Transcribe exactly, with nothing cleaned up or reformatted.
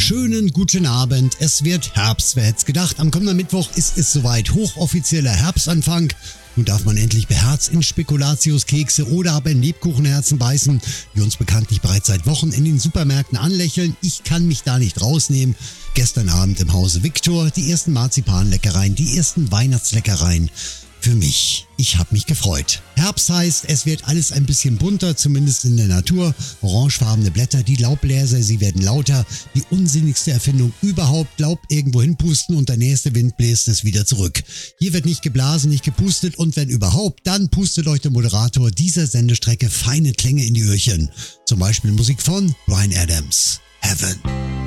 schönen guten Abend. Es wird Herbst, wer hätte es gedacht. Am kommenden Mittwoch ist es soweit. Hochoffizieller Herbstanfang. Nun darf man endlich beherzt in Spekulatiuskekse oder aber in Lebkuchenherzen beißen, die uns bekanntlich bereits seit Wochen in den Supermärkten anlächeln. Ich kann mich da nicht rausnehmen. Gestern Abend im Hause Victor die ersten Marzipanleckereien, die ersten Weihnachtsleckereien. Für mich. Ich habe mich gefreut. Herbst heißt, es wird alles ein bisschen bunter, zumindest in der Natur. Orangefarbene Blätter, die Laubbläser, sie werden lauter. Die unsinnigste Erfindung überhaupt. Laub irgendwo hinpusten und der nächste Wind bläst es wieder zurück. Hier wird nicht geblasen, nicht gepustet und wenn überhaupt, dann pustet euch der Moderator dieser Sendestrecke feine Klänge in die Öhrchen. Zum Beispiel Musik von Bryan Adams. Heaven.